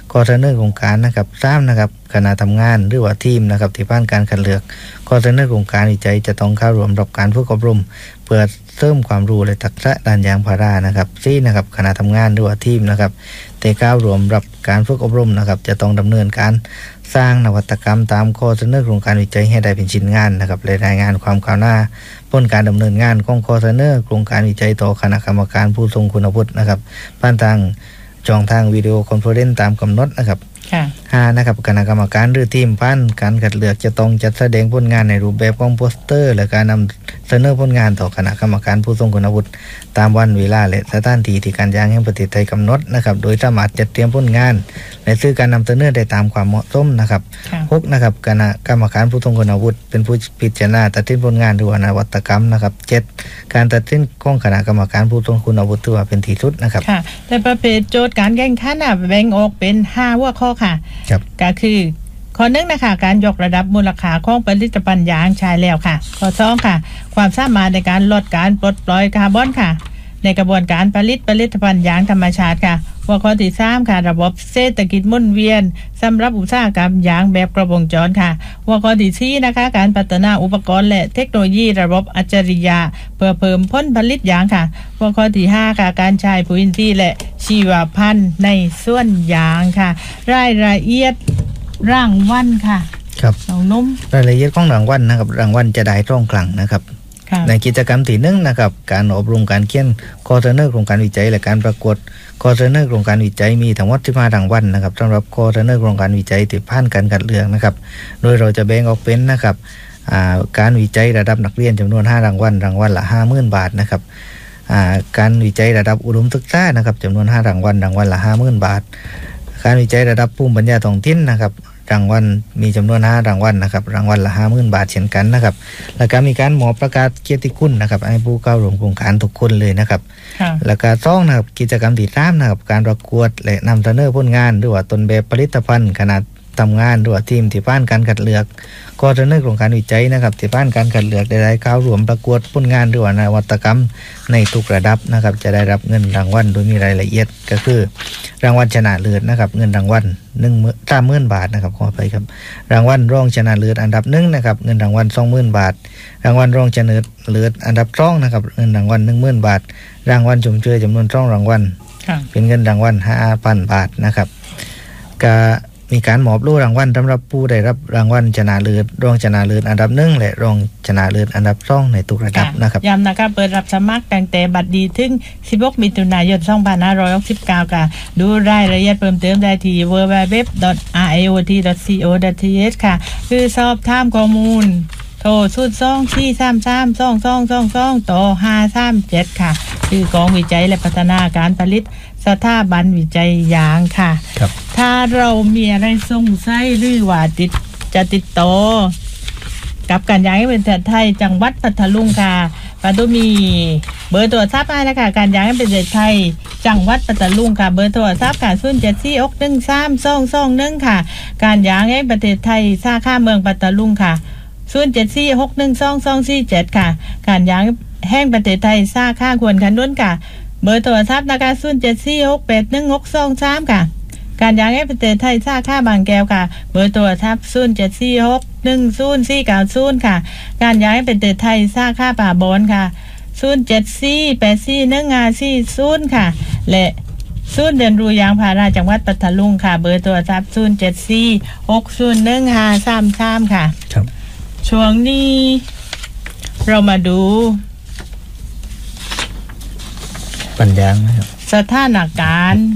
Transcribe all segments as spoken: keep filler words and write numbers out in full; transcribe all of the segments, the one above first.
คอเทนเนอร์โครงการนะครับสามนะครับคณะทำงานหรือว่าทีมนะครับที่ผ่านการคัดเลือกคอเทนเนอร์โครงการวิจัยจะต้องเข้าร่วมรับการฝึกอบรมเพื่อเสริมความรู้และทักษะด้านยางพารานะครับสี่นะครับคณะทำงานหรือว่าทีมนะครับที่เข้าร่วมรับการฝึกอบรมนะครับจะต้องดำเนินการสร้างนวัตกรรมตามคอเทนเนอร์โครงการวิจัยให้ได้เป็นชิ้นงานนะครับและรายงานความก้าวหน้าผลการดำเนินงานของคอเทนเนอร์โครงการวิจัยต่อคณะกรรมการผู้ทรงคุณวุฒินะครับผ่านทางช่องทางวิดีโอคอนเฟอเรนซ์ตามกำหนดนะครับห้านะครับคณะกรรมการหรือทีมผ่านการคัดเลือกจะต้องจัดแสดงผลงานในรูปแบบของโปสเตอร์และการนำเสนอผลงานต่อคณะกรรมการผู้ทรงคุณวุฒิตามวันเวลาและสถานที่ที่การยางแห่งประเทศไทยกำหนดนะครับโดยสามารถจัดเตรียมผลงานและซื้อการนำเสนอได้ตามความเหมาะสมนะครับหกนะครับคณะกรรมการผู้ทรงคุณวุฒิเป็นผู้พิจารณาตัดสินผลงานหรือว่านวัตกรรมนะครับเจ็ดการตัดสินของคณะกรรมการผู้ทรงคุณวุฒิถือว่าเป็นที่สุดนะครับค่ะแต่ประเภทโจทย์การแข่งขันน่ะแบ่งออกเป็นห้าหัวข้อค่ะก็คือข้อหนึ่งนะคะการยกระดับมูลค่าของผลิตภัณฑ์ยางใช้แล้วค่ะข้อสองค่ะความสามารถในการลดการปลดปล่อยคาร์บอนค่ะในกระบวนการผลิตผลิตภัณฑ์ยางธรรมชาติค่ะหัวข้อที่สามค่ะระบบเศรษฐกิจหมุนเวียนสำหรับอุตสาหกรรมยางแบบกระวงจรค่ะหัวข้อที่สี่นะคะการพัฒนาอุปกรณ์และเทคโนโลยีระบบอัจฉริยะเพื่อเพิ่มผลผลิตยางค่ะหัวข้อที่ห้าค่ะการใช้ปุ๋ยอินทรีย์และชีวพันธุ์ในส่วนยางค่ะรายละเอียดรางวัลค่ะครับน้องนุ่มรายละเอียดของรางวัลนะครับรางวัลจะได้ตรงกลางนะครับในกิจกรรมที่หนึ่งนะครับการอบรมการเขียนคอเทนเนอร์โครงการวิจัยและการประกวดคอเทนเนอร์โครงการวิจัยมีทั้งหมดสิบห้ารางวัลนะครับสำหรับคอเทนเนอร์โครงการวิจัยที่ผ่านการคัดเลือกนะครับโดยเราจะแบ่งออกเป็นนะครับการวิจัยระดับนักเรียนจำนวนห้ารางวัลรางวัลละ ห้าหมื่น บาทนะครับการวิจัยระดับอุดมศึกษานะครับจำนวนห้ารางวัลรางวัลละ ห้าหมื่น บาทการวิจัยระดับภูมิปัญญาท้องถิ่นนะครับรางวัลมีจำนวนห้ารางวัลนะครับรางวัลละ ห้าหมื่น บาทเช่นกันนะครับแล้วก็มีการมอบประกาศเกียรติคุณนะครับให้ผู้เข้าร่วมโครงการทุกคนเลยนะครับแล้วก็สองนะครับกิจกรรมที่สามนะครับการประกวดและนำเสนอผลงานหรือว่าต้นแบบผลิตภัณฑ์ขนาดทำงานหรือว่าทีมที่ผ่านการคัดเลือกคอเทนเนอร์โครงการวิจัยนะครับที่ผ่านการคัดเลือกได้เข้าร่วมประกวดผลงานหรือว่านวัตกรรมในทุกระดับนะครับจะได้รับเงินรางวัลโดยมีรายละเอียดก็คือรางวัลชนะเลิศนะครับเงินรางวัลหนึ่งสามหมื่นบาทนะครับขอไปครับรางวัลรองชนะเลิศอันดับหนึ่งนะครับเงินรางวัลสองหมื่นบาทรางวัลรองชนะเลิศอันดับสองนะครับเงินรางวัลหนึ่งหมื่นบาทรางวัลชมเชยจำนวนสองรางวัลเป็นเงินรางวัลห้าพันบาทนะครับก็มีการมอบลู่รางวัลสำหรับผู้ได้รับรางวัลชนะเลิศรองชนะเลิศอันดับหนึ่งและรองชนะเลิศอันดับสองในทุกระดับนะครับย้ำนะคะเปิดรับสมัครตั้งแต่บัดดีถึงสิบหกมิถุนายนสองพันห้าร้อยหกสิบเก้าค่ะดูรายละเอียดเพิ่มเติมได้ที่ ดับเบิลยู ดับเบิลยู ดับเบิลยู ดอท อาร์ ไอ โอ ที ดอท ซี โอ ดอท ที เอช ค่ะคือสอบถามข้อมูลโทรศูนย์ สอง สี่ สาม สาม สอง สอง สอง สองต่อห้าสามเจ็ดค่ะคือกองวิจัยและพัฒนาการผลิตสถาบันวิจัยยางค่ะถ้าเรามีอะไรสงสัยหรือว่าติดจะติดต่อกับการยางแห่งประเทศไทยจังหวัดพัทลุงค่ะปาตุมีเบอร์โทรศัพท์ให้นะคะการยางแห่งประเทศไทยจังหวัดพัทลุงค่ะเบอร์โทรศัพท์ค่ะศูนย์ เจ็ด สี่ หก หนึ่ง สาม สอง สอง หนึ่งค่ะการยางแห่งประเทศไทยสาขาเมืองพัทลุงค่ะศูนย์ เจ็ด สี่ หก หนึ่ง สอง สอง สี่ เจ็ดค่ะการยางแห่งประเทศไทยสาขาควรขันนุ่นค่ะเบอร์โทรศัพท์นะคะศูนย์ เจ็ด สี่ หก แปด หนึ่ง หก สอง สามค่ะการยางแห่งประเทศไทยสาขาบางแก้วค่ะเบอร์โทรศัพท์ศูนย์ เจ็ด สี่ หก หนึ่ง ศูนย์ สี่ เก้า ศูนย์ค่ะการยางแห่งประเทศไทยสาขาป่าบอนค่ะศูนย์ เจ็ด สี่ แปด สี่ หนึ่ง ห้า สี่ ศูนย์ค่ะและศูนย์เรียนรู้ยางพาราจังหวัดพัทลุงค่ะเบอร์โทรศัพท์ศูนย์ เจ็ด สี่ หก ศูนย์ หนึ่ง ห้า สาม สามค่ะครับช่วงนี้เรามาดูปัญญานะครับสถานการณ์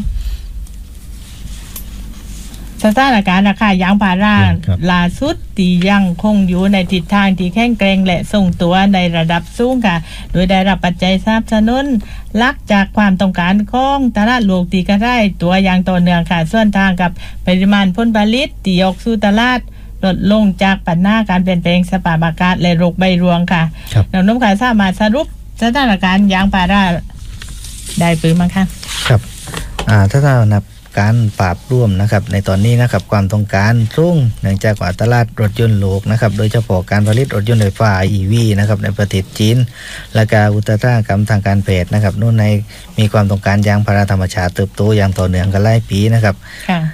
สถานการณ์ราคายางพาราล่าสุดที่ยังคงอยู่ในทิศทางที่แข็งแกร่งและทรงตัวในระดับสูงค่ะโดยได้รับปัจจัยสนับสนุนหลักจากความต้องการของตลาดโลกที่กระจายตัวอย่างต่อเนื่องค่ะส่วนทางกับปริมาณผลผลิตที่ออกสู่ตลาดลดลงจากปัญหาการเปลี่ยนแปลงสภาพอากาศและโรคใบรวงค่ะน้องนุ่มค่ะสามารถสรุปสถานการณ์ยางพาราได้ปืนมั้งคะครับอ่าถ้าเรานับการปราบร่วมนะครับในตอนนี้นะครับความต้องการสูงเนื่องจากว่าตลาดรถยนต์โลกนะครับโดยเฉพาะการผลิตรถยนต์ไฟฟ้า อี วี นะครับในประเทศจีนและการอุตสาหกรรมทางการแพทย์นะครับนู่นในมีความต้องการยางพาราธรรมชาติเติบโตอย่างต่อเนื่องกันหลายปีนะครับ